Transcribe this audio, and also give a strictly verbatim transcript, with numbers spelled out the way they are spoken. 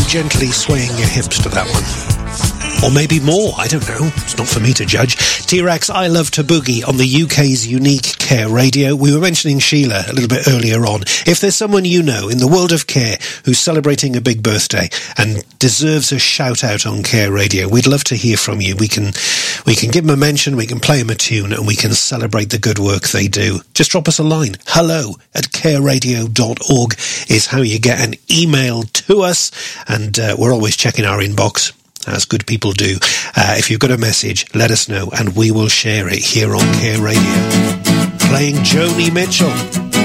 gently swaying your hips to that one. Or maybe more, I don't know. It's not for me to judge. T-Rex, I Love to Boogie on the U K's unique Care Radio. We were mentioning Sheila a little bit earlier on. If there's someone you know in the world of care who's celebrating a big birthday and deserves a shout-out on Care Radio, we'd love to hear from you. We can we can give them a mention, we can play them a tune, and we can celebrate the good work they do. Just drop us a line. Hello at care radio dot org is how you get an email to us, and uh, we're always checking our inbox, as good people do. Uh, if you've got a message, let us know, and we will share it here on Care Radio. Playing Joni Mitchell.